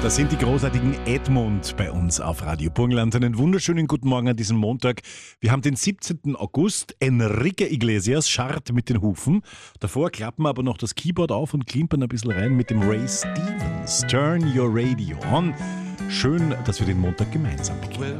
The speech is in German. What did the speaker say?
Das sind die großartigen Edmund bei uns auf Radio Burgenland. Einen wunderschönen guten Morgen an diesem Montag. Wir haben den 17. August. Enrique Iglesias scharrt mit den Hufen. Davor klappen aber noch das Keyboard auf und klimpern ein bisschen rein mit dem Ray Stevens. Turn your radio on. Schön, dass wir den Montag gemeinsam beginnen.